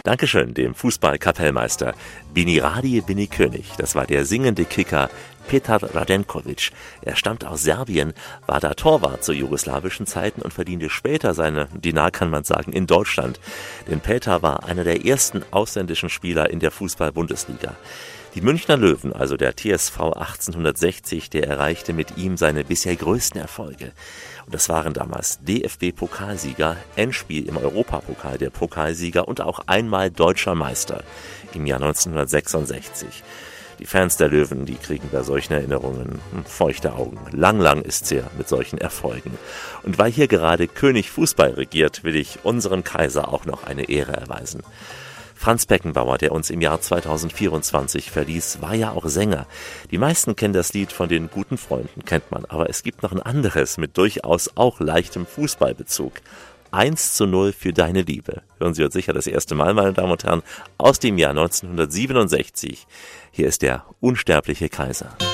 Dankeschön, dem Fußball-Kapellmeister. Bini Radi, Bini König, das war der singende Kicker Petar Radenković. Er stammt aus Serbien, war da Torwart zu jugoslawischen Zeiten und verdiente später seine Dinar, kann man sagen, in Deutschland. Denn Petar war einer der ersten ausländischen Spieler in der Fußball-Bundesliga. Die Münchner Löwen, also der TSV 1860, der erreichte mit ihm seine bisher größten Erfolge. Und das waren damals DFB-Pokalsieger, Endspiel im Europapokal der Pokalsieger und auch einmal deutscher Meister im Jahr 1966. Die Fans der Löwen, die kriegen bei solchen Erinnerungen feuchte Augen. Lang ist's her mit solchen Erfolgen. Und weil hier gerade König Fußball regiert, will ich unserem Kaiser auch noch eine Ehre erweisen. Franz Beckenbauer, der uns im Jahr 2024 verließ, war ja auch Sänger. Die meisten kennen das Lied von den guten Freunden, kennt man. Aber es gibt noch ein anderes mit durchaus auch leichtem Fußballbezug. 1:0 für deine Liebe. Hören Sie uns sicher das erste Mal, meine Damen und Herren, aus dem Jahr 1967. Hier ist der unsterbliche Kaiser.